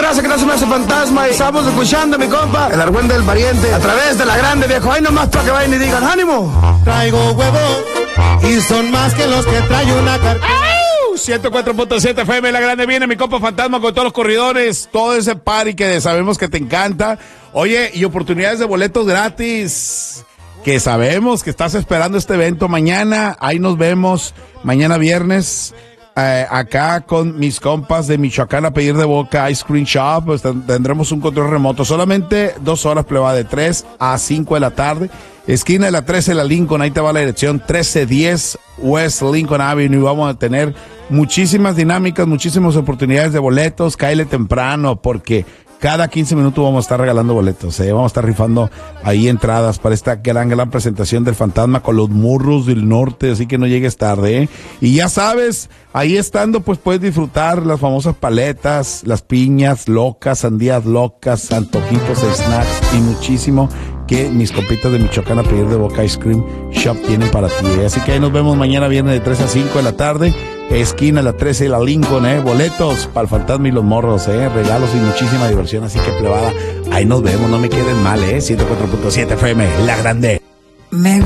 raza que no se me hace fantasma. Y estamos escuchando, mi compa, el argüente del pariente, a través de la grande, viejo. Ahí nomás para que vayan y digan, ¡ánimo! Traigo huevos y son más que los que trae una cartera. 104.7 FM, la grande viene, mi compa fantasma con todos los corredores, todo ese party que sabemos que te encanta. Oye, y oportunidades de boletos gratis, que sabemos que estás esperando este evento mañana. Ahí nos vemos mañana viernes, acá con mis compas de Michoacán a pedir de boca Ice Cream Shop. Pues tendremos un control remoto, solamente 2 horas, pleba, de 3 a 5 de la tarde. Esquina de la 13, la Lincoln, ahí te va la dirección, 1310 West Lincoln Avenue. Vamos a tener muchísimas dinámicas, muchísimas oportunidades de boletos. Cáele temprano porque cada 15 minutos vamos a estar regalando boletos, vamos a estar rifando ahí entradas para esta gran presentación del fantasma con los Murros del Norte, así que no llegues tarde, Y ya sabes, ahí estando pues puedes disfrutar las famosas paletas, las piñas locas, sandías locas, antojitos, snacks y muchísimo que mis compitas de Michoacán a pedir de boca Ice Cream Shop tienen para ti, Así que ahí nos vemos mañana viernes de 3 a 5 de la tarde. Esquina la 13 y la Lincoln, boletos para el fantasma y los morros, regalos y muchísima diversión, así que plebada, ahí nos vemos, no me queden mal, 104.7 FM, la grande.